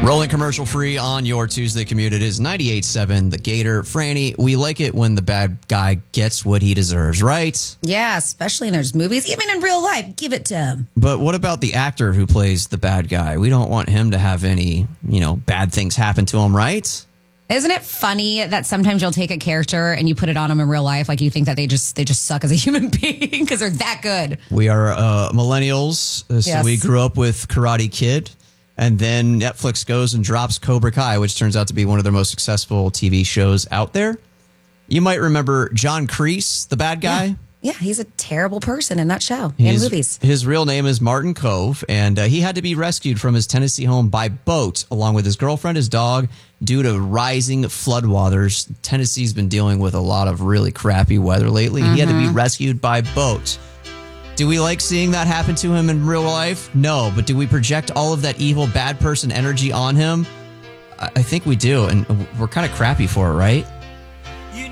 Rolling commercial free on your Tuesday commute. It is 98.7 The Gator. Franny, we like it when the bad guy gets what he deserves, right? Yeah, especially in those movies. Even in real life, give it to him. But what about the actor who plays the bad guy? We don't want him to have any, bad things happen to him, right? Isn't it funny that sometimes you'll take a character and you put it on them in real life, like you think that they just suck as a human being because they're that good? We are millennials, so Yes. we grew up with Karate Kid, and then Netflix goes and drops Cobra Kai, which turns out to be one of their most successful TV shows out there. You might remember John Kreese, the bad guy. Yeah, he's a terrible person in that show and movies. His real name is Martin Cove, and he had to be rescued from his Tennessee home by boat, along with his girlfriend, his dog, due to rising floodwaters. Tennessee's been dealing with a lot of really crappy weather lately. He had to be rescued by boat. Do we like seeing that happen to him in real life? No, but do we project all of that evil, bad person energy on him? I think we do, and we're kind of crappy for it, right?